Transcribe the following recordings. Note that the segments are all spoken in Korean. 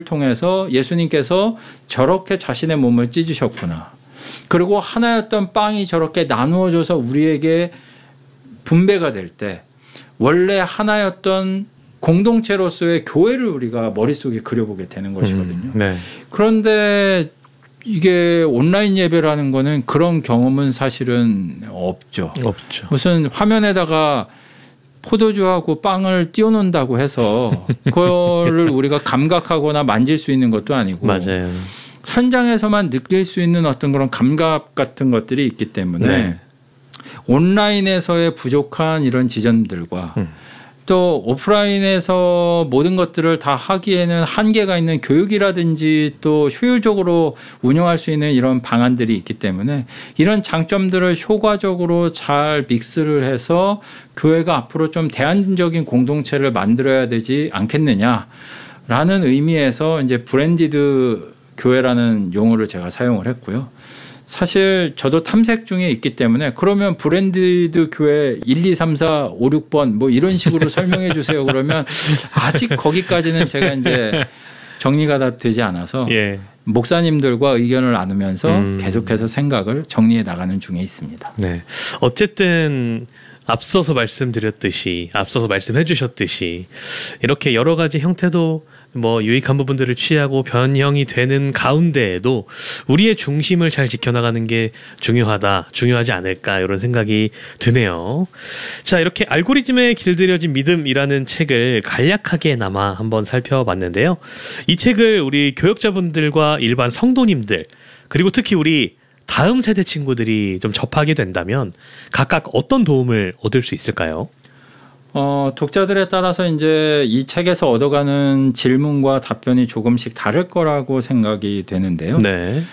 통해서 예수님께서 저렇게 자신의 몸을 찢으셨구나. 그리고 하나였던 빵이 저렇게 나누어져서 우리에게 분배가 될 때 원래 하나였던 공동체로서의 교회를 우리가 머릿속에 그려보게 되는 것이거든요. 네. 그런데 이게 온라인 예배라는 거는 그런 경험은 사실은 없죠. 무슨 화면에다가 포도주하고 빵을 띄워놓는다고 해서 그거를 우리가 감각하거나 만질 수 있는 것도 아니고 맞아요. 현장에서만 느낄 수 있는 어떤 그런 감각 같은 것들이 있기 때문에 네. 온라인에서의 부족한 이런 지점들과 또 오프라인에서 모든 것들을 다 하기에는 한계가 있는 교육이라든지 또 효율적으로 운영할 수 있는 이런 방안들이 있기 때문에 이런 장점들을 효과적으로 잘 믹스를 해서 교회가 앞으로 좀 대안적인 공동체를 만들어야 되지 않겠느냐라는 의미에서 이제 브랜디드 교회라는 용어를 제가 사용을 했고요. 사실 저도 탐색 중에 있기 때문에 그러면 브랜디드 교회 1, 2, 3, 4, 5, 6번 뭐 이런 식으로 설명해 주세요. 그러면 아직 거기까지는 제가 이제 정리가 다 되지 않아서 예. 목사님들과 의견을 나누면서 계속해서 생각을 정리해 나가는 중에 있습니다. 네. 어쨌든 앞서서 말씀해 주셨듯이 이렇게 여러 가지 형태도 뭐 유익한 부분들을 취하고 변형이 되는 가운데에도 우리의 중심을 잘 지켜나가는 게 중요하지 않을까 이런 생각이 드네요. 자, 이렇게 알고리즘에 길들여진 믿음이라는 책을 간략하게나마 한번 살펴봤는데요. 이 책을 우리 교역자분들과 일반 성도님들 그리고 특히 우리 다음 세대 친구들이 좀 접하게 된다면 각각 어떤 도움을 얻을 수 있을까요? 독자들에 따라서 이제 이 책에서 얻어가는 질문과 답변이 조금씩 다를 거라고 생각이 되는데요. 네.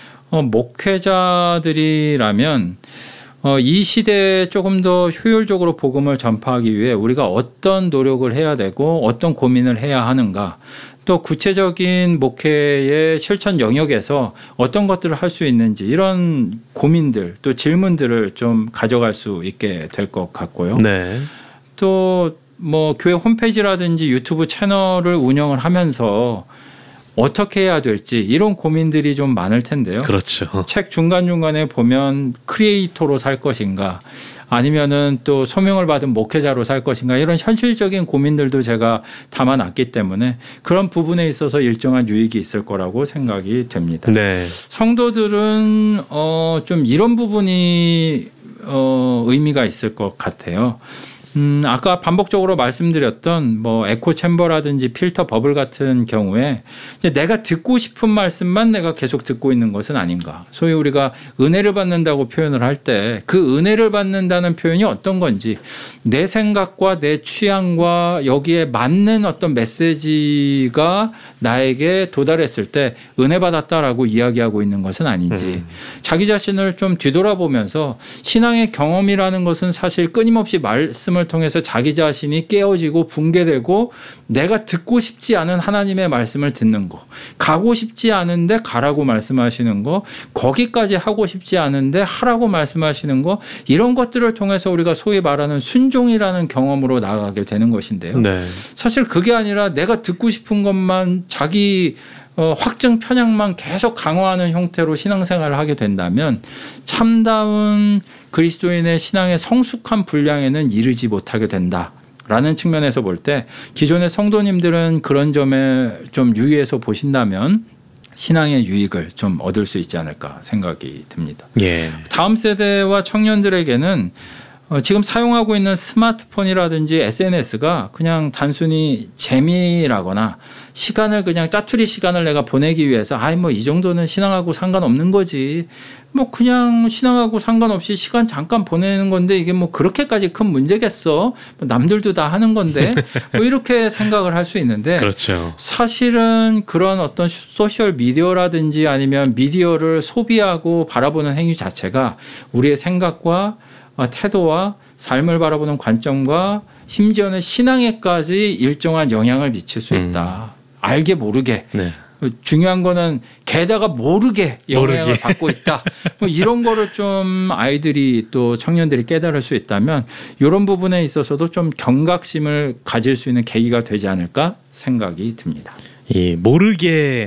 목회자들이라면 이 시대에 조금 더 효율적으로 복음을 전파하기 위해 우리가 어떤 노력을 해야 되고 어떤 고민을 해야 하는가, 또 구체적인 목회의 실천 영역에서 어떤 것들을 할 수 있는지 이런 고민들 또 질문들을 좀 가져갈 수 있게 될 것 같고요. 네. 또 뭐 교회 홈페이지라든지 유튜브 채널을 운영을 하면서 어떻게 해야 될지 이런 고민들이 좀 많을 텐데요. 그렇죠. 책 중간중간에 보면 크리에이터로 살 것인가 아니면은 또 소명을 받은 목회자로 살 것인가 이런 현실적인 고민들도 제가 담아놨기 때문에 그런 부분에 있어서 일정한 유익이 있을 거라고 생각이 됩니다. 네. 성도들은 좀 이런 부분이 의미가 있을 것 같아요. 아까 반복적으로 말씀드렸던 뭐 에코 챔버라든지 필터 버블 같은 경우에 이제 내가 듣고 싶은 말씀만 내가 계속 듣고 있는 것은 아닌가. 소위 우리가 은혜를 받는다고 표현을 할 때 그 은혜를 받는다는 표현이 어떤 건지 내 생각과 내 취향과 여기에 맞는 어떤 메시지가 나에게 도달했을 때 은혜 받았다라고 이야기하고 있는 것은 아닌지 자기 자신을 좀 뒤돌아보면서 신앙의 경험이라는 것은 사실 끊임없이 말씀을 통해서 자기 자신이 깨어지고 붕괴되고 내가 듣고 싶지 않은 하나님의 말씀을 듣는 거, 가고 싶지 않은데 가라고 말씀하시는 거, 거기까지 하고 싶지 않은데 하라고 말씀하시는 거, 이런 것들을 통해서 우리가 소위 말하는 순종이라는 경험으로 나아가게 되는 것인데요. 네. 사실 그게 아니라 내가 듣고 싶은 것만 자기 확증 편향만 계속 강화하는 형태로 신앙생활을 하게 된다면 참다운 그리스도인의 신앙의 성숙한 분량에는 이르지 못하게 된다라는 측면에서 볼 때 기존의 성도님들은 그런 점에 좀 유의해서 보신다면 신앙의 유익을 좀 얻을 수 있지 않을까 생각이 듭니다. 예. 다음 세대와 청년들에게는 지금 사용하고 있는 스마트폰이라든지 SNS가 그냥 단순히 재미라거나 시간을 그냥 짜투리 시간을 내가 보내기 위해서 뭐 이 정도는 신앙하고 상관없는 거지. 뭐 그냥 신앙하고 상관없이 시간 잠깐 보내는 건데 이게 뭐 그렇게까지 큰 문제겠어. 뭐 남들도 다 하는 건데 뭐 이렇게 생각을 할 수 있는데 그렇죠. 사실은 그런 어떤 소셜 미디어라든지 아니면 미디어를 소비하고 바라보는 행위 자체가 우리의 생각과 태도와 삶을 바라보는 관점과 심지어는 신앙에까지 일정한 영향을 미칠 수 있다. 알게 모르게. 네. 중요한 거는 게다가 모르게 영향을 받고 있다. 뭐 이런 거를 좀 아이들이 또 청년들이 깨달을 수 있다면 이런 부분에 있어서도 좀 경각심을 가질 수 있는 계기가 되지 않을까 생각이 듭니다. 이 모르게